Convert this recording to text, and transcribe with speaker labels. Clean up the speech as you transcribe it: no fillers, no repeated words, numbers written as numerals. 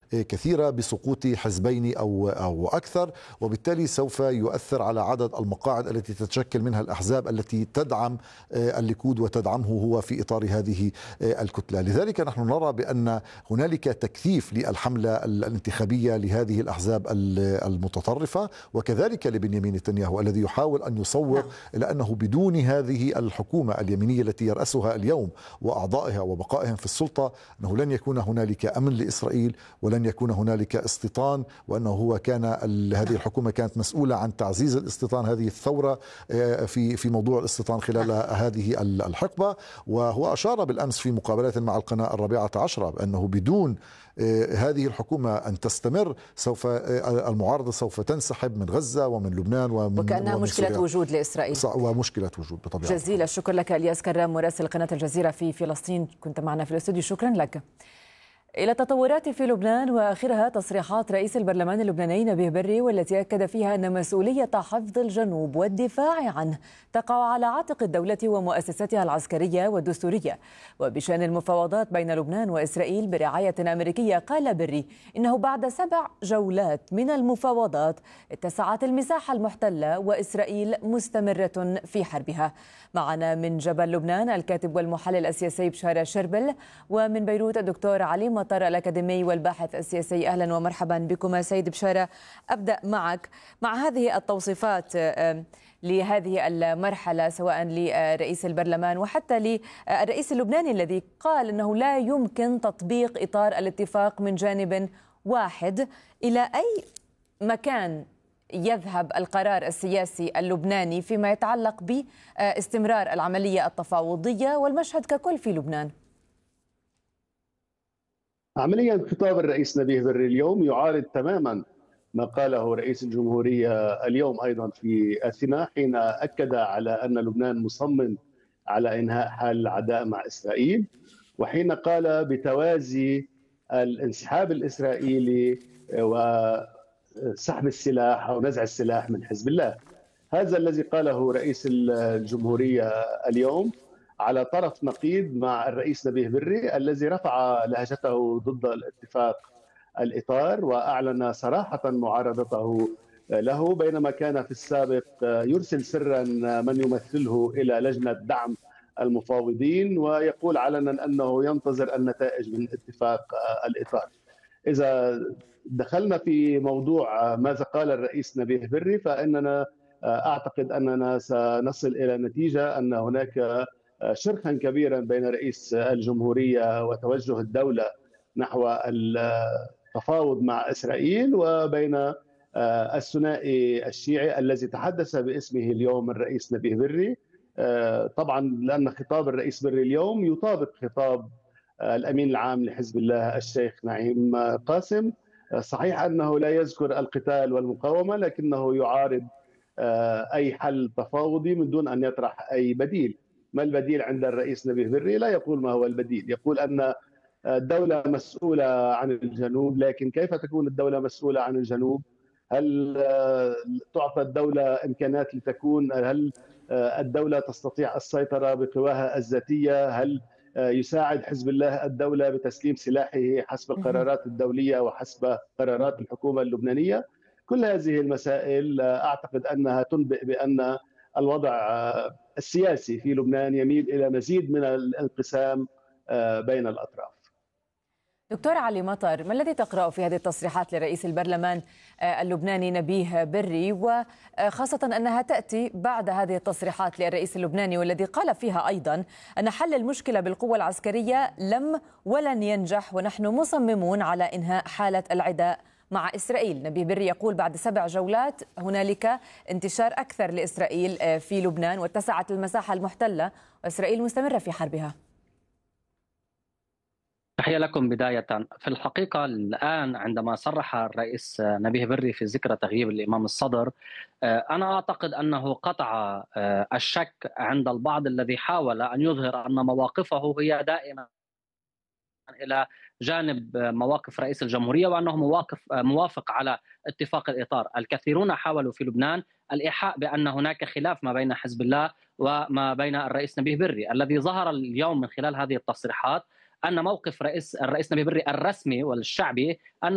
Speaker 1: كثيرة بسقوط حزبين أو أكثر، وبالتالي سوف يؤثر على عدد المقاعد التي تتشكل منها الأحزاب التي تدعم الليكود وتدعمه هو في إطار هذه الكتلة. لذلك نحن نرى بأن هنالك تكثيف للحملة الانتخابية لهذه الأحزاب المتطرفة، وكذلك لبنيامين نتنياهو الذي يحاول أن يصور إلى أنه بدون هذه الحكومة اليمينية التي يرأسها اليوم وأعضائها وبقائهم في السلطة أنه لن يكون هنالك أمن لإسرائيل ولن يكون هنالك استيطان، وأنه هو هذه الحكومة كانت مسؤولة عن تعزيز الاستيطان، هذه الثورة في موضوع الاستيطان خلال هذه الحقبة. وهو أشار بالأمس في مقابلة مع القناة الرابعة عشرة بأنه بدون هذه الحكومة أن تستمر سوف المعارضة سوف تنسحب من غزة ومن لبنان
Speaker 2: وكأنها مشكلة وجود لإسرائيل
Speaker 1: ومشكلة وجود بطبيعة.
Speaker 2: جزيل الشكر لك إلياس كرام مراسل قناة الجزيرة في فلسطين، كنت معنا في الاستوديو، شكرا لك. إلى التطورات في لبنان وآخرها تصريحات رئيس البرلمان اللبناني نبيه بري، والتي أكد فيها أن مسؤولية حفظ الجنوب والدفاع عنه تقع على عاتق الدولة ومؤسساتها العسكرية والدستورية. وبشأن المفاوضات بين لبنان وإسرائيل برعاية أمريكية، قال بري إنه بعد 7 جولات من المفاوضات اتسعت المساحة المحتلة وإسرائيل مستمرة في حربها. معنا من جبل لبنان الكاتب والمحلل السياسي بشارة شربل، ومن بيروت الدكتور علي مطر الأكاديمي والباحث السياسي. أهلا ومرحبا بكم سيد بشارة. أبدأ معك مع هذه التوصيفات لهذه المرحلة سواء لرئيس البرلمان وحتى للرئيس اللبناني الذي قال أنه لا يمكن تطبيق إطار الاتفاق من جانب واحد. إلى أي مكان يذهب القرار السياسي اللبناني فيما يتعلق باستمرار العملية التفاوضية والمشهد ككل في لبنان؟
Speaker 3: عمليا خطاب الرئيس نبيه بري اليوم يعارض تماما ما قاله رئيس الجمهورية اليوم أيضا في أثينا، حين أكد على أن لبنان مصمم على إنهاء حال العداء مع إسرائيل، وحين قال بتوازي الانسحاب الإسرائيلي وسحب السلاح أو نزع السلاح من حزب الله. هذا الذي قاله رئيس الجمهورية اليوم على طرف نقيض مع الرئيس نبيه بري الذي رفع لهجته ضد الاتفاق الإطار وأعلن صراحة معارضته له، بينما كان في السابق يرسل سرا من يمثله إلى لجنة دعم المفاوضين ويقول علنا أنه ينتظر النتائج من اتفاق الإطار. إذا دخلنا في موضوع ماذا قال الرئيس نبيه بري، فإننا أعتقد أننا سنصل إلى نتيجة أن هناك شرخا كبيرا بين رئيس الجمهورية وتوجه الدولة نحو التفاوض مع إسرائيل وبين الثنائي الشيعي الذي تحدث باسمه اليوم الرئيس نبيه بري. طبعا لأن خطاب الرئيس بري اليوم يطابق خطاب الأمين العام لحزب الله الشيخ نعيم قاسم. صحيح أنه لا يذكر القتال والمقاومة، لكنه يعارض أي حل تفاوضي من دون أن يطرح أي بديل. ما البديل عند الرئيس نبيه بري؟ لا يقول ما هو البديل، يقول أن الدولة مسؤولة عن الجنوب، لكن كيف تكون الدولة مسؤولة عن الجنوب؟ هل تعطى الدولة إمكانات لتكون؟ هل الدولة تستطيع السيطرة بقواها الذاتية؟ هل يساعد حزب الله الدولة بتسليم سلاحه حسب القرارات الدولية وحسب قرارات الحكومة اللبنانية؟ كل هذه المسائل أعتقد أنها تنبئ بأن الوضع السياسي في لبنان يميل إلى مزيد من الانقسام بين الأطراف.
Speaker 2: دكتور علي مطر، ما الذي تقرأ في هذه التصريحات لرئيس البرلمان اللبناني نبيه بري، وخاصة أنها تأتي بعد هذه التصريحات للرئيس اللبناني والذي قال فيها أيضا أن حل المشكلة بالقوة العسكرية لم ولن ينجح ونحن مصممون على إنهاء حالة العداء مع إسرائيل؟ نبيه بري يقول بعد 7 جولات هنالك انتشار أكثر لإسرائيل في لبنان واتسعت المساحة المحتلة وإسرائيل مستمرة في حربها.
Speaker 4: تحية لكم. بداية في الحقيقة الآن عندما صرح الرئيس نبيه بري في ذكرى تغييب الإمام الصدر، أنا أعتقد أنه قطع الشك عند البعض الذي حاول أن يظهر أن مواقفه هي دائما إلى جانب مواقف رئيس الجمهورية وأنه موافق على اتفاق الإطار. الكثيرون حاولوا في لبنان الإيحاء بأن هناك خلاف ما بين حزب الله وما بين الرئيس نبيه بري. الذي ظهر اليوم من خلال هذه التصريحات أن موقف الرئيس نبيه بري الرسمي والشعبي أن